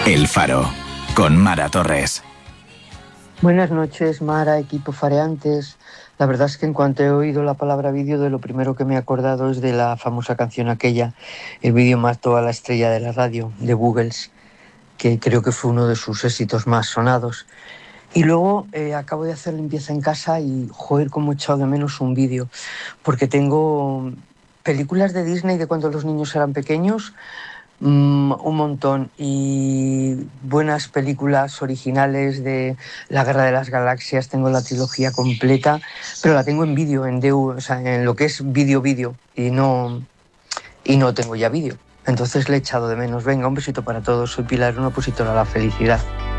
El Faro, con Mara Torres. Buenas noches, Mara, equipo fareantes. La verdad es que en cuanto he oído la palabra vídeo, de lo primero que me he acordado es de la famosa canción aquella, El vídeo mató a la estrella de la radio, de Buggles, que creo que fue uno de sus éxitos más sonados. Y luego acabo de hacer limpieza en casa y, joder, cómo he echado de menos un vídeo, porque tengo películas de Disney de cuando los niños eran pequeños, un montón, y buenas películas originales de La Guerra de las Galaxias. Tengo la trilogía completa, pero la tengo en vídeo, en DV, o sea, en lo que es vídeo, y no tengo ya vídeo. Entonces le he echado de menos. Venga, un besito para todos. Soy Pilar, una opositora a la felicidad.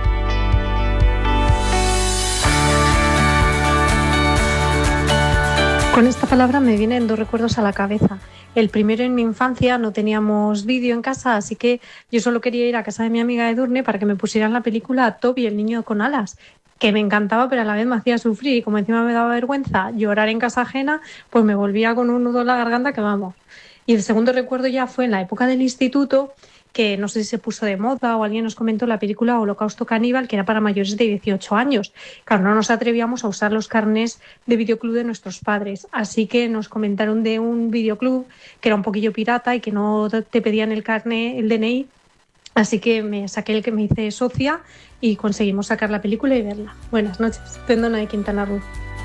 Con esta palabra me vienen dos recuerdos a la cabeza. El primero, en mi infancia no teníamos vídeo en casa, así que yo solo quería ir a casa de mi amiga Edurne para que me pusieran la película Toby, el niño con alas, que me encantaba, pero a la vez me hacía sufrir, y como encima me daba vergüenza llorar en casa ajena, pues me volvía con un nudo en la garganta que vamos. Y el segundo recuerdo ya fue en la época del instituto, que no sé si se puso de moda o alguien nos comentó la película Holocausto Caníbal, que era para mayores de 18 años. Claro, no nos atrevíamos a usar los carnés de videoclub de nuestros padres, así que nos comentaron de un videoclub que era un poquillo pirata y que no te pedían el carné, el DNI, así que me saqué el que me hice socia y conseguimos sacar la película y verla. Buenas noches, Pendona de Quintana Roo.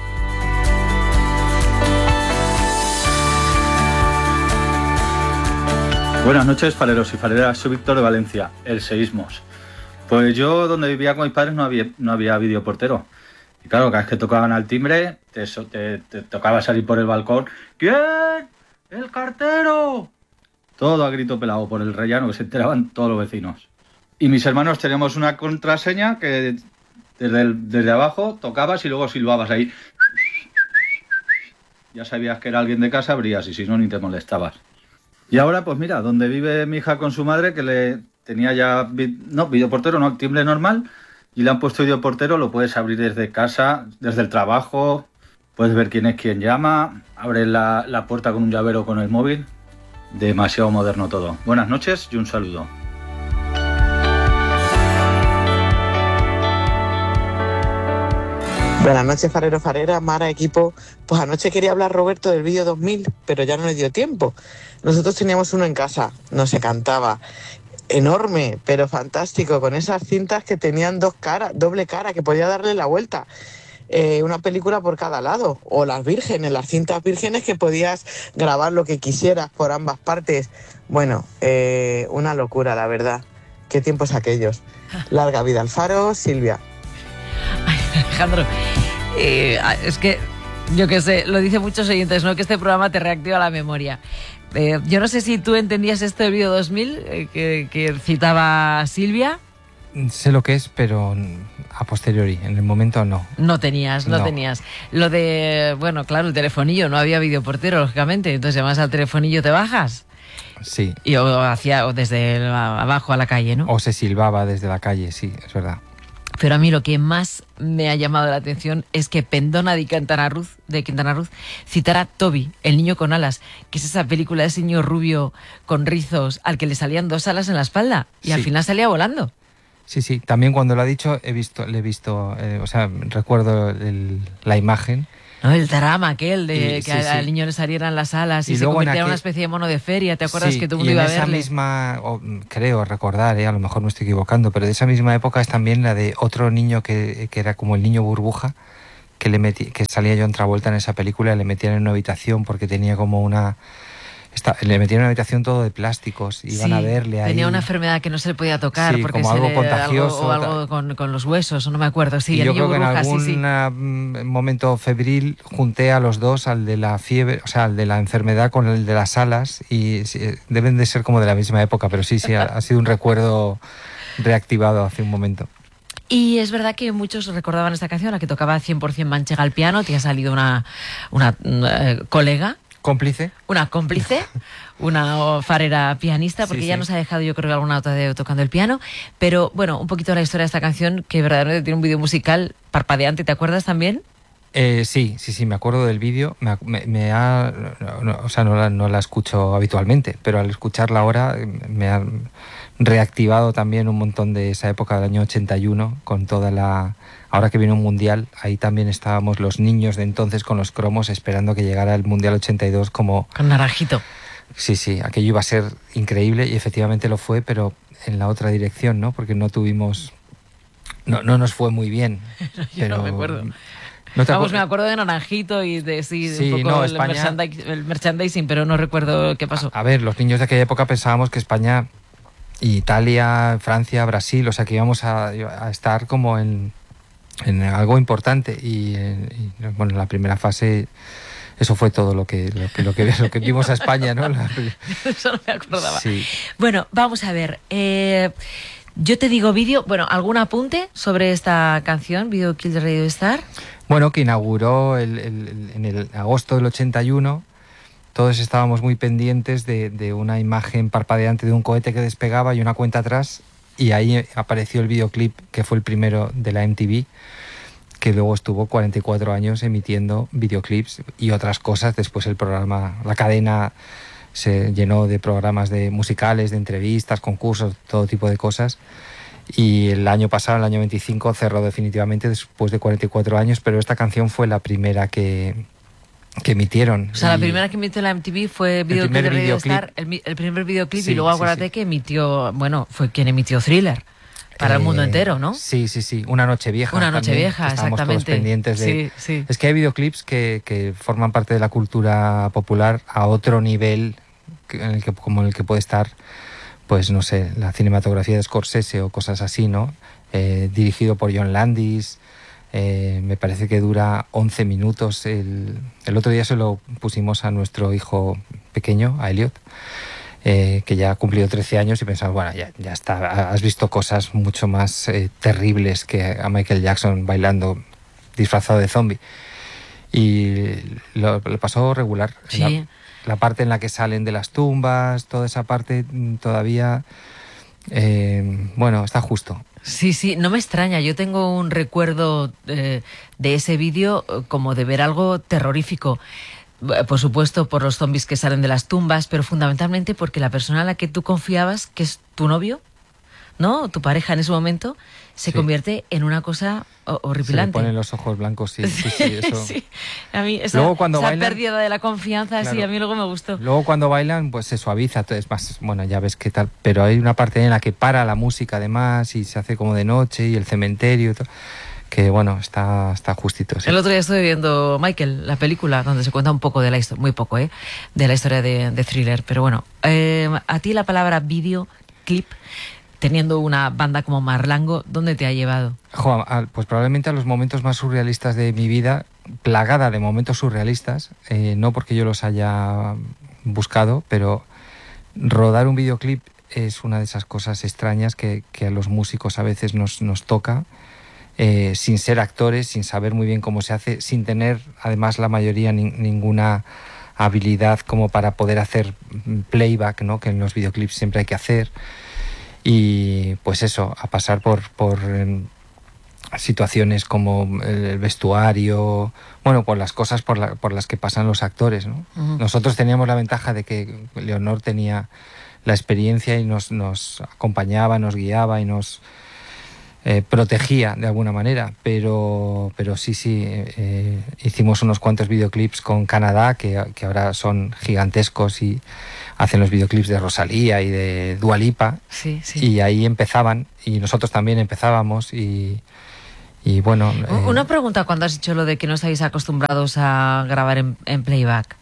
Buenas noches, fareros y fareras. Soy Víctor de Valencia, el Seísmos. Pues yo, donde vivía con mis padres, no había videoportero. Y claro, cada vez que tocaban al timbre, te tocaba salir por el balcón. ¿Quién? ¡El cartero! Todo a grito pelado por el rellano, que se enteraban todos los vecinos. Y mis hermanos teníamos una contraseña que desde abajo tocabas y luego silbabas ahí. Ya sabías que era alguien de casa, abrías, y si no, ni te molestabas. Y ahora, pues mira, donde vive mi hija con su madre, que le tenía ya, videoportero, no, timbre normal, y le han puesto videoportero, lo puedes abrir desde casa, desde el trabajo, puedes ver quién es quien llama, abres la puerta con un llavero con el móvil. Demasiado moderno todo. Buenas noches y un saludo. Buenas noches, farero, farera, Mara, equipo. Pues anoche quería hablar Roberto del vídeo 2000, pero ya no le dio tiempo. Nosotros teníamos uno en casa, nos encantaba. Enorme, pero fantástico, con esas cintas que tenían doble cara, que podía darle la vuelta. Una película por cada lado. O las cintas vírgenes, que podías grabar lo que quisieras por ambas partes. Bueno, una locura, la verdad. Qué tiempos aquellos. Larga vida al Faro, Silvia. Alejandro, es que, yo qué sé, lo dicen muchos oyentes, ¿no? Que este programa te reactiva la memoria. Yo no sé si tú entendías esto del vídeo 2000 que citaba Silvia. Sé lo que es, pero a posteriori, en el momento no. No tenías. Lo de, bueno, claro, el telefonillo, no había videoportero, lógicamente, entonces llamas al telefonillo, te bajas. Sí. O desde abajo a la calle, ¿no? O se silbaba desde la calle, sí, es verdad. Pero a mí lo que más me ha llamado la atención es que Pendona de Quintana Roo citara Toby, el niño con alas, que es esa película de ese niño rubio con rizos al que le salían 2 alas en la espalda y sí, al final salía volando. Sí, también cuando lo ha dicho recuerdo la imagen. No, el drama aquel de que al niño le salieran las alas y se convirtiera en una especie de mono de feria, ¿te acuerdas? Que todo el mundo iba a verle? Y en esa misma, creo recordar, a lo mejor me estoy equivocando, pero de esa misma época es también la de otro niño que era como el niño burbuja, que salía John Travolta en esa película, le metían en una habitación porque tenía como le metían en una habitación todo de plásticos, iban a verle ahí. Tenía una enfermedad que no se le podía tocar, sí, porque como algo contagioso. O algo con los huesos, no me acuerdo. Sí, y el yo niño creo burbuja, que en algún momento febril junté a los dos, al de la fiebre, o sea, al de la enfermedad con el de las alas, y deben de ser como de la misma época, pero sí, ha sido un recuerdo reactivado hace un momento. Y es verdad que muchos recordaban esta canción, la que tocaba 100% Manchega al piano. Te ha salido una colega. ¿Cómplice? Una cómplice, una farera pianista, porque ya nos ha dejado, yo creo, alguna nota de tocando el piano. Pero bueno, un poquito la historia de esta canción, que verdaderamente tiene un vídeo musical parpadeante. ¿Te acuerdas también? Sí, me acuerdo del vídeo. No la escucho habitualmente, pero al escucharla ahora reactivado también un montón de esa época del año 81, con toda la... Ahora que viene un mundial, ahí también estábamos los niños de entonces con los cromos esperando que llegara el Mundial 82 como... Con naranjito. Sí, aquello iba a ser increíble y efectivamente lo fue, pero en la otra dirección, ¿no? Porque no tuvimos... No nos fue muy bien. Yo pero... no me acuerdo. ¿No te Vamos, me acuerdo de naranjito y de, Sí, un poco no, el, España... el merchandising, pero no recuerdo qué pasó. A ver, los niños de aquella época pensábamos que España, Italia, Francia, Brasil, o sea que íbamos a estar como en algo importante y bueno, en la primera fase eso fue todo lo que vimos a España, ¿no? Eso no me acordaba. Sí. Bueno, vamos a ver. Yo te digo vídeo, bueno, ¿algún apunte sobre esta canción, Video Kill de Radio Star? Bueno, que inauguró en el agosto del 81. Todos estábamos muy pendientes de una imagen parpadeante de un cohete que despegaba y una cuenta atrás, y ahí apareció el videoclip que fue el primero de la MTV, que luego estuvo 44 años emitiendo videoclips y otras cosas. Después el programa, la cadena se llenó de programas de musicales, de entrevistas, concursos, todo tipo de cosas. Y el año pasado, el año 25, cerró definitivamente después de 44 años, pero esta canción fue la primera que emitieron. O sea, la primera que emitió la MTV fue Video Kill de Radio Star, el primer videoclip, sí, y luego acuérdate que emitió, bueno, fue quien emitió Thriller para el mundo entero, ¿no? Sí, Una noche vieja. Una noche vieja, estábamos exactamente. Todos pendientes de... Sí. Es que hay videoclips que forman parte de la cultura popular a otro nivel como el que puede estar, pues no sé, la cinematografía de Scorsese o cosas así, ¿no? Dirigido por John Landis. Me parece que dura 11 minutos. El otro día se lo pusimos a nuestro hijo pequeño, a Elliot, que ya ha cumplido 13 años, y pensamos, bueno, ya está, has visto cosas mucho más terribles que a Michael Jackson bailando disfrazado de zombie. Y lo pasó regular. Sí. La parte en la que salen de las tumbas, toda esa parte todavía, bueno, está justo. Sí, no me extraña. Yo tengo un recuerdo de ese vídeo como de ver algo terrorífico. Por supuesto, por los zombies que salen de las tumbas, pero fundamentalmente porque la persona a la que tú confiabas, que es tu novio, ¿no? Tu pareja en ese momento, se convierte en una cosa horripilante. Se le ponen los ojos blancos, sí, eso. Sí. A mí esa pérdida de la confianza, claro, sí, a mí luego me gustó. Luego cuando bailan, pues se suaviza, entonces más, bueno, ya ves qué tal, pero hay una parte en la que para la música además y se hace como de noche y el cementerio y todo, que bueno, está justito. Sí. El otro día estuve viendo Michael, la película, donde se cuenta un poco de la historia, muy poco, de la historia de Thriller, pero bueno, a ti la palabra videoclip, teniendo una banda como Marlango, ¿dónde te ha llevado? Pues probablemente a los momentos más surrealistas de mi vida, plagada de momentos surrealistas, no porque yo los haya buscado, pero rodar un videoclip es una de esas cosas extrañas que a los músicos a veces nos toca, sin ser actores, sin saber muy bien cómo se hace, sin tener además la mayoría ninguna habilidad como para poder hacer playback, ¿no? Que en los videoclips siempre hay que hacer. Y pues eso, a pasar por situaciones como el vestuario, bueno, por las cosas por las que pasan los actores, ¿no? Uh-huh. Nosotros teníamos la ventaja de que Leonor tenía la experiencia y nos acompañaba, nos guiaba y nos protegía de alguna manera, pero sí, hicimos unos cuantos videoclips con Canadá que ahora son gigantescos y hacen los videoclips de Rosalía y de Dua Lipa, sí. Y ahí empezaban y nosotros también empezábamos y bueno... Una pregunta cuando has dicho lo de que no estáis acostumbrados a grabar en playback.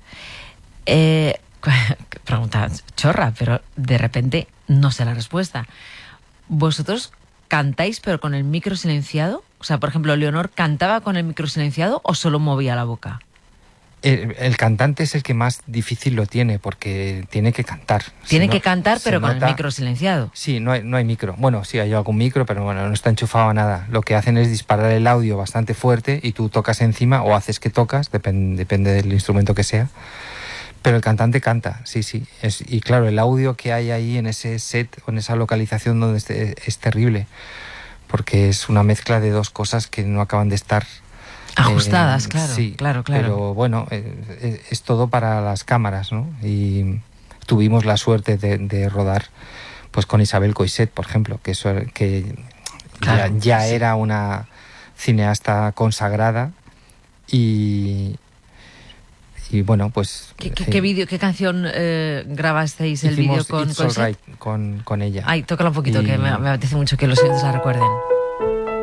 Pregunta chorra, pero de repente no sé la respuesta. ¿Vosotros cantáis pero con el micro silenciado? O sea, por ejemplo, ¿Leonor cantaba con el micro silenciado o solo movía la boca? El cantante es el que más difícil lo tiene porque tiene que cantar. Tiene que cantar pero con el micro silenciado. Sí, no hay micro. Bueno, sí hay algún micro, pero bueno, no está enchufado a nada. Lo que hacen es disparar el audio bastante fuerte y tú tocas encima o haces que tocas, depende del instrumento que sea. Pero el cantante canta, sí. Y claro, el audio que hay ahí en ese set o en esa localización donde es terrible, porque es una mezcla de dos cosas que no acaban de estar ajustadas, claro. Sí, claro. Pero bueno, es todo para las cámaras, ¿no? Y tuvimos la suerte de rodar pues con Isabel Coixet, por ejemplo, que eso que Claro, ya sí. era una cineasta consagrada y bueno, pues ¿Qué canción grabasteis el vídeo hicimos con It's All Coixet? Right con ella. Ay, tócala un poquito, Y- que me apetece mucho que los oyentes la recuerden.